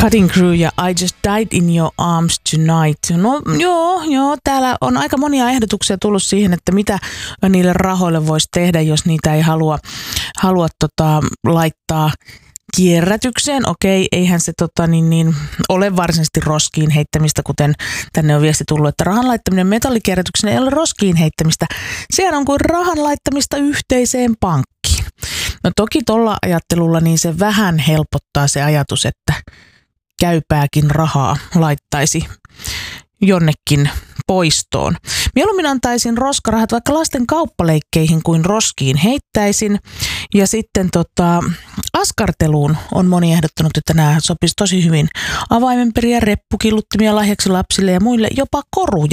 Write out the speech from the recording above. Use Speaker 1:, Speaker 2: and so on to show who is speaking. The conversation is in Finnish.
Speaker 1: Cutting Crew ja I Just Died in Your Arms Tonight. No joo, täällä on aika monia ehdotuksia tullut siihen, että mitä niille rahoille voisi tehdä, jos niitä ei halua laittaa kierrätykseen. Okei, eihän se ole varsinaisesti roskiin heittämistä, kuten tänne on viesti tullut, että rahan laittaminen metallikierrätykseen ei ole roskiin heittämistä. Sehän on kuin rahan laittamista yhteiseen pankkiin. No toki tuolla ajattelulla niin se vähän helpottaa se ajatus, että käypääkin rahaa laittaisi jonnekin poistoon. Mieluummin antaisin roskarahat vaikka lasten kauppaleikkeihin kuin roskiin heittäisin. Ja sitten askarteluun on moni ehdottanut, että nämä sopisi tosi hyvin. Avaimenperiä, reppukilluttimia lahjaksi lapsille ja muille, jopa koruja.